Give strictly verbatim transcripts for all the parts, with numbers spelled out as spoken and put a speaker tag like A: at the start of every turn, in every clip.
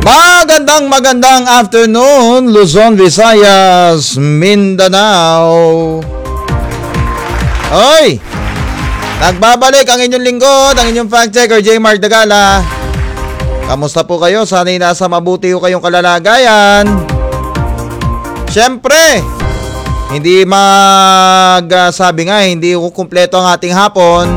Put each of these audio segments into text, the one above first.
A: Magandang magandang afternoon, Luzon, Visayas, Mindanao. Hoy! Nagbabalik ang inyong lingkod, ang inyong fact checker, J. Mark Dagala. Kamusta po kayo? Sana'y nasa mabuti ko kayong kalalagayan. Siyempre, hindi mag, uh, sabi nga, hindi ko kumpleto ang ating hapon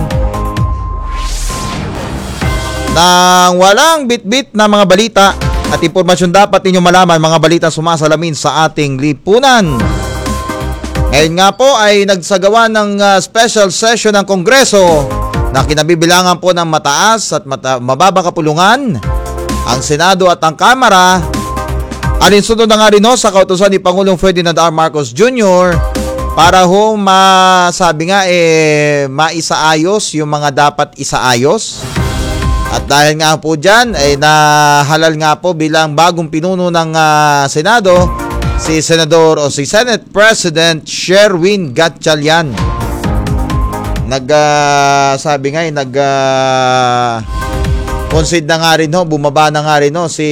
A: nang walang bit-bit na mga balita at impormasyon dapat ninyong malaman, mga balita sumasalamin sa ating lipunan. Ngayon nga po ay nagsagawa ng uh, special session ng Kongreso na kinabibilangan po ng mataas at mata- mababang kapulungan, ang Senado at ang Kamara. Alinsunod na nga rin ho sa kautusan ni Pangulong Ferdinand R. Marcos Junior para ho masabi nga eh maisaayos yung mga dapat isaayos. At dahil nga po dyan, ay nahalal nga po bilang bagong pinuno ng uh, Senado, si Senador o si Senate President Sherwin Gatchalian. Nag, uh, sabi nga, eh, nag, uh, concede na nga rin ho, bumaba na nga rin ho, si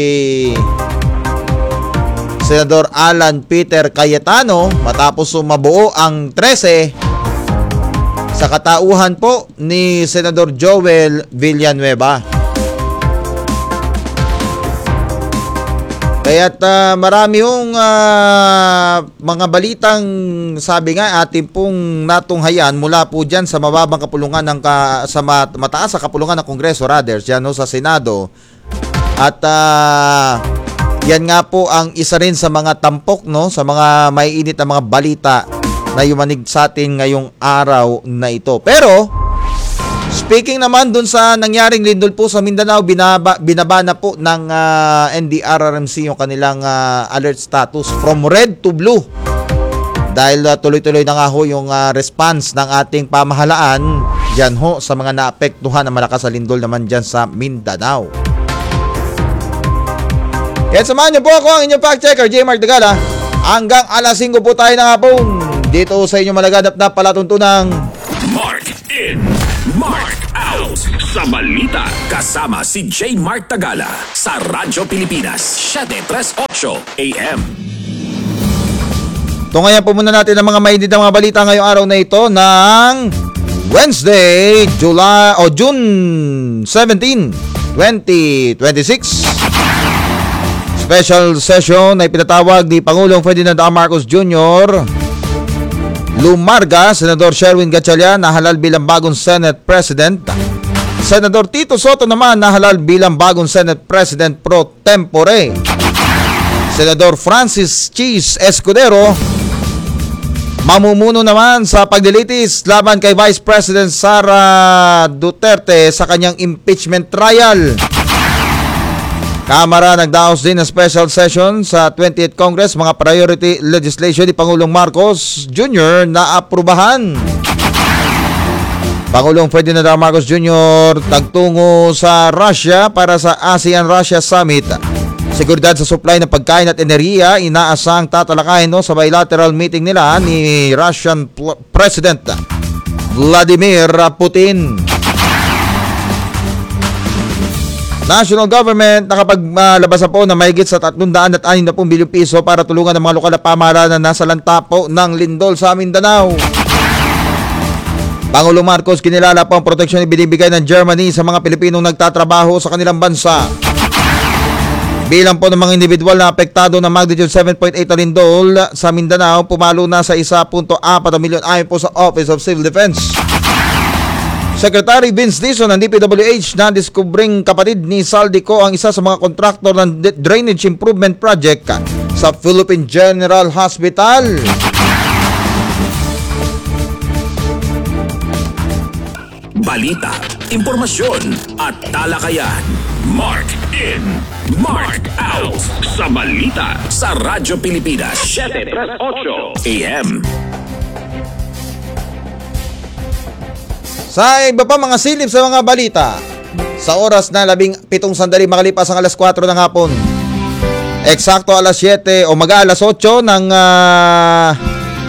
A: Senador Alan Peter Cayetano matapos mabuo ang trese sa katauhan po ni Senador Joel Villanueva. Kaya't uh, marami yung uh, mga balitang sabi nga ating pong natunghayan mula po dyan sa mababang kapulungan ng ka, sa mat, mataas sa kapulungan ng Kongreso rather dyan no, sa Senado. At uh, yan nga po ang isa rin sa mga tampok no, sa mga maiinit na mga balita na yumanig sa atin ngayong araw na ito. Pero, speaking naman dun sa nangyaring lindol po sa Mindanao, binaba, binaba na po ng uh, N D R R M C yung kanilang uh, alert status from red to blue. Dahil uh, tuloy-tuloy na nga ho yung uh, response ng ating pamahalaan dyan ho sa mga naapektuhan ng malakas na lindol naman dyan sa Mindanao. Kaya samahan niyo po ako, ang inyong fact checker, J. Mark Dagala. Hanggang alas singko po tayo na nga po dito sa inyong malaganap na palatuntunang
B: Mark in, Mark out sa balita. Kasama si J. Mark Dagala sa Radyo Pilipinas, seven thirty-eight A M.
A: Tungayan po muna natin ang mga mainit na mga balita ngayong araw na ito ng Wednesday, July o June seventeenth, twenty twenty-six. Special session na ipinatawag ni Pangulong Ferdinand R. Marcos Junior Lumarga, Senador Sherwin Gatchalian nahalal bilang bagong Senate President. Senador Tito Soto naman nahalal bilang bagong Senate President pro tempore. Senador Francis Cheese Escudero mamumuno naman sa paglilitis laban kay Vice President Sara Duterte sa kanyang impeachment trial. Kamara nagdaos din ng special session sa twentieth Congress, mga priority legislation ni Pangulong Marcos Junior na aprubahan. Pangulong Ferdinand R. Marcos Junior tagtungo sa Russia para sa ASEAN-Russia Summit. Seguridad sa supply ng pagkain at enerhiya inaasang tatalakayin no, sa bilateral meeting nila ni Russian President Vladimir Putin. National government nakapaglabas uh, po na mahigit sa tatlong daan at anim na bilyong piso para tulungan ng mga lokal na pamahalaan na nasa lanta po ng lindol sa Mindanao. Pangulong Marcos kinilala po ang proteksyon na binibigay ng Germany sa mga Pilipinong nagtatrabaho sa kanilang bansa. Bilang po ng mga individual na apektado ng magnitude seven point eight na lindol sa Mindanao, pumalo na sa one point four milyon ayon po sa Office of Civil Defense. Secretary Vince Dizon ng D P W H na diskubring kapatid ni Saldico ang isa sa mga kontraktor ng drainage improvement project sa Philippine General Hospital.
B: Balita, impormasyon at talakayan. Mark in, Mark out sa balita sa Radyo Pilipinas, seven thirty-eight A M.
A: Sa iba pa mga silip sa mga balita, sa oras na labing pitong sandali makalipas ang alas kwatro ng hapon, eksakto alas siyete o mag-alas otso ng uh,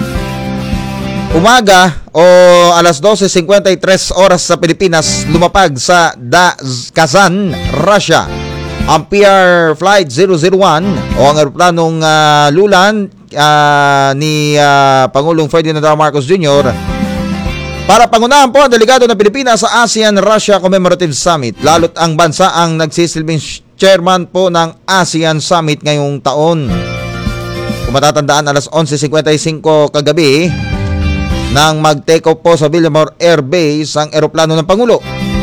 A: umaga o alas dose singkwenta y tres oras sa Pilipinas, lumapag sa Kazan, Russia ang P R Flight zero zero one o ang aeroplanong uh, lulan uh, ni uh, Pangulong Ferdinand R. Marcos Junior para pangunahan po ang delegado ng Pilipinas sa ASEAN-Russia Commemorative Summit. Lalo't ang bansa ang nagsisilbing chairman po ng ASEAN Summit ngayong taon. Kung matatandaan, alas eleven fifty-five kagabi nang mag-take off po sa Villamor Air Base ang eroplano ng Pangulo.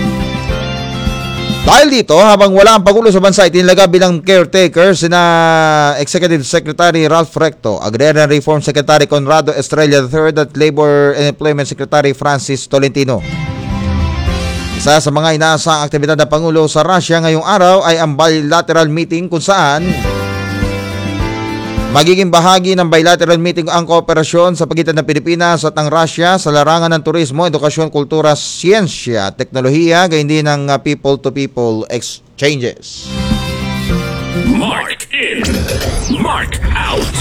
A: Dahil dito, habang wala ang Pangulo sa bansa, itinilaga bilang caretaker sina Executive Secretary Ralph Recto, Agrarian Reform Secretary Conrado Estrella the third at Labor and Employment Secretary Francis Tolentino. Isa sa mga inaasang aktibidad ng Pangulo sa Russia ngayong araw ay ang bilateral meeting kung saan magiging bahagi ng bilateral meeting ang kooperasyon sa pagitan ng Pilipinas at ng Russia sa larangan ng turismo, edukasyon, kultura, siyensya, teknolohiya, gayon din ng people-to-people exchanges.
B: Mark in, Mark out.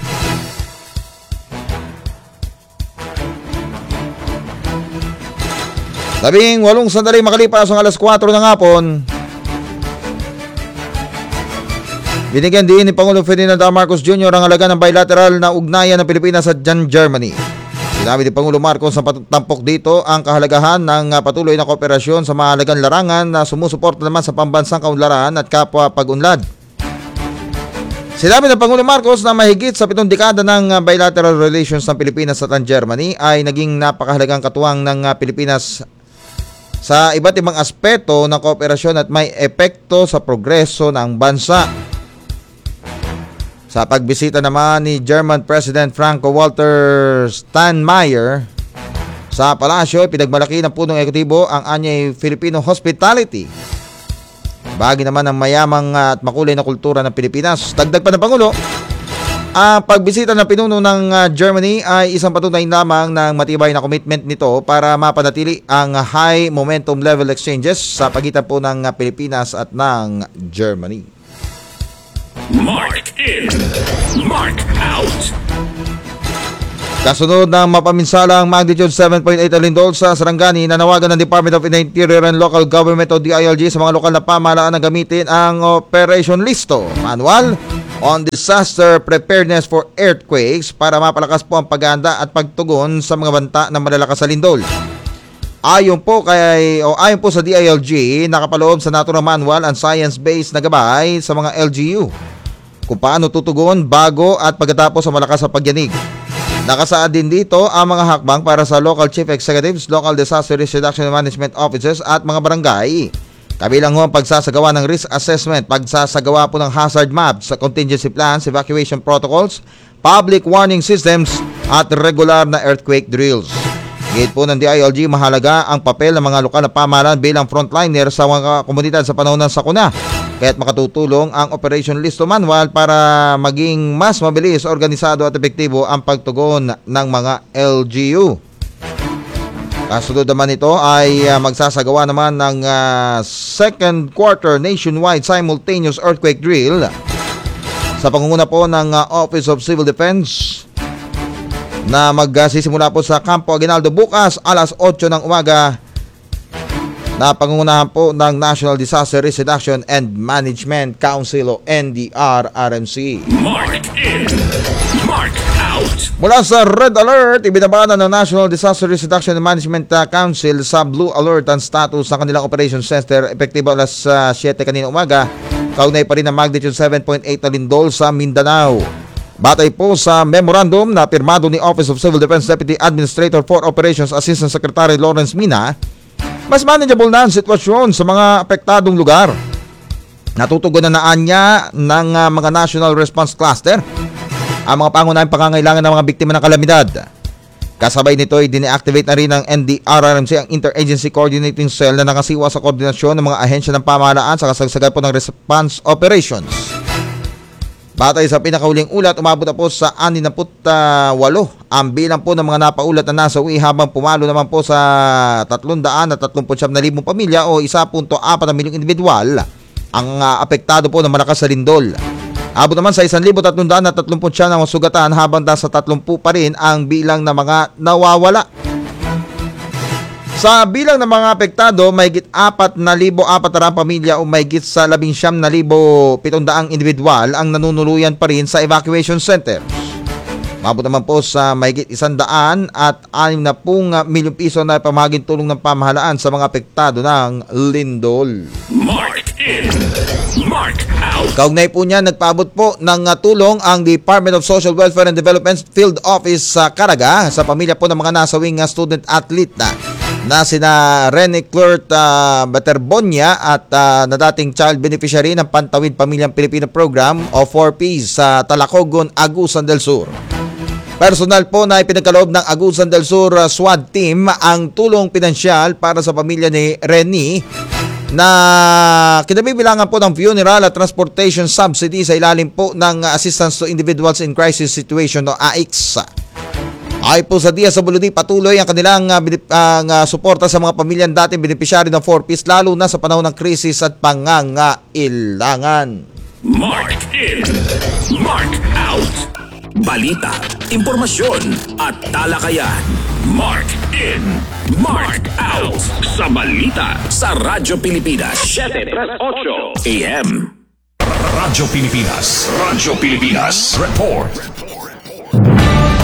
A: Labing walong sandali makalipas ang alas kwatro ng hapon, binigyan din ni Pangulong Ferdinand R. Marcos Junior ang halaga ng bilateral na ugnayan ng Pilipinas at Germany. Sinabi ni Pangulong Marcos na tampok dito ang kahalagahan ng patuloy na kooperasyon sa mahalagang larangan na sumusuporta naman sa pambansang kaunlaran at kapwa pag-unlad. Sinabi ng Pangulong Marcos na mahigit sa pitong dekada ng bilateral relations ng Pilipinas at ang Germany ay naging napakahalagang katuwang ng Pilipinas sa iba't ibang aspeto ng kooperasyon at may epekto sa progreso ng bansa. Sa pagbisita naman ni German President Franco-Walter Steinmeier sa palasyo, pinagmalaki ng punong ekutibo ang anyay Filipino hospitality. Bahagi naman ng mayamang at makulay na kultura ng Pilipinas. Dagdag pa ng Pangulo, ang pagbisita ng pinuno ng Germany ay isang patunay lamang ng matibay na commitment nito para mapanatili ang high momentum level exchanges sa pagitan po ng Pilipinas at ng Germany.
B: Mark in, Mark out.
A: Kasunod ng mapaminsalang magnitude seven point eight alindol sa Sarangani, nanawagan ng Department of Interior and Local Government o D I L G sa mga lokal na pamahalaan na gamitin ang Operation Listo Manual on Disaster Preparedness for Earthquakes para mapalakas po ang paghahanda at pagtugon sa mga banta ng malalakas na lindol. Ayon po kay o ayon po sa D I L G, nakapaloob sa naturang manual ang science-based na gabay sa mga L G U kung paano tutugon bago at pagkatapos sa malakas na pagyanig. Nakasaad din dito ang mga hakbang para sa local chief executives, local disaster risk reduction and management officers at mga barangay. Kabilang ho ang pagsasagawa ng risk assessment, pagsasagawa po ng hazard maps, contingency plans, evacuation protocols, public warning systems at regular na earthquake drills. Gate po ng D I L G, mahalaga ang papel ng mga lokal na pamahalaan bilang frontliner sa mga komunidad sa panahon ng sakuna. Kaya't makatutulong ang Operation Listo Manual para maging mas mabilis, organisado at epektibo ang pagtugon ng mga L G U. Kasunod naman ito ay uh, magsasagawa naman ng uh, second quarter nationwide simultaneous earthquake drill sa pangunguna po ng uh, Office of Civil Defense na magsisimula po sa Campo Aguinaldo bukas alas otso ng umaga na pangungunahan po ng National Disaster Risk Reduction and Management Council o N D R R M C.
B: Mark in, Mark out.
A: Mula sa Red Alert, ibinabana ng National Disaster Risk Reduction and Management Council sa Blue Alert ang status ng kanilang Operation Center epektibo alas uh, siyete kanina umaga. Kaugnay pa rin ang magnitude seven point eight na lindol sa Mindanao. Batay po sa memorandum na pirmado ni Office of Civil Defense Deputy Administrator for Operations Assistant Secretary Lawrence Mina, mas manageable na ang sitwasyon sa mga apektadong lugar. Natutugunan na anya ng uh, mga National Response Cluster ang mga pangunahing pangangailangan ng mga biktima ng kalamidad. Kasabay nito ay dine-activate na rin ng N D R R M C ang Interagency Coordinating Cell na nakasiwa sa koordinasyon ng mga ahensya ng pamahalaan sa kasagsagan po ng response operations. Batay sa pinakauling ulat, umabot na po sa anim na walo ang bilang po ng mga napaulat na nasawi habang pumalo naman po sa tatlong daan at tatlumpu't siyam na libong pamilya o one point four na milyong individual ang uh, apektado po ng malakas na lindol. Abot naman sa one thousand three hundred thirty siya ng sugatan habang nasa thirty pa rin ang bilang ng mga nawawala. Sa bilang ng mga apektado, mahigit apat na libo apat na pamilya o mahigit sa labing siyam na libo pitong daang individual ang nanunuluyan pa rin sa evacuation center. Mabot naman po sa mahigit isang daan at anim na pung milyong piso na pamahaging tulong ng pamahalaan sa mga apektado ng lindol.
B: Mark in, Mark out.
A: Kaugnay po niya, nagpaabot po ng uh, tulong ang Department of Social Welfare and Development Field Office sa Caraga sa pamilya po ng mga nasawing uh, student athlete na na sina Rene Clert uh, Baterbonia at uh, na dating child beneficiary ng Pantawid Pamilyang Pilipino Program o four Ps sa Talacogon, Agusan del Sur. Personal po na ipinagkaloob ng Agusan del Sur uh, SWAT team ang tulong pinansyal para sa pamilya ni Rene na kinabibilangan po ng funeral at transportation subsidy sa ilalim po ng Assistance to Individuals in Crisis Situation o A I C S. Ay po sa Diaz sa Buludi, patuloy ang kanilang uh, binip, uh, uh, suporta sa mga pamilyang dating beneficiary ng four Ps lalo na sa panahon ng krisis at pangangailangan.
B: Mark in, Mark out. Balita, impormasyon at talakayan. Mark in, Mark out. Sa balita sa Radyo Pilipinas seven thirty-eight A M. Radyo Pilipinas, Radyo Pilipinas Report.